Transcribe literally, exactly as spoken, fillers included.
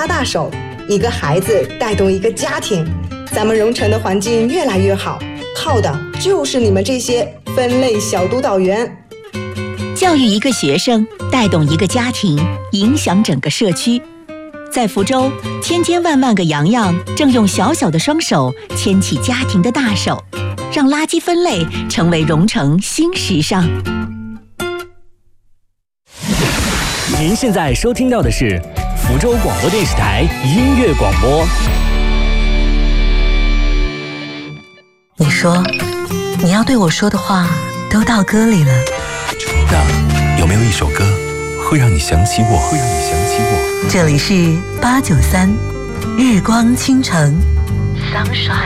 拉大手，一个孩子带动一个家庭，咱们蓉城的环境越来越好，靠的就是你们这些分类小督导员。 教育一个学生，带动一个家庭，影响整个社区。在福州，千千万万个洋洋正用小小的双手牵起家庭的大手，让垃圾分类成为蓉城新时尚。 您现在收听到的是福州广播电视台音乐广播。 你说，你要对我说的话都到歌里了。 那有没有一首歌会让你想起我？会让你想起我？ 这里是八九三，日光倾城。Sunshine。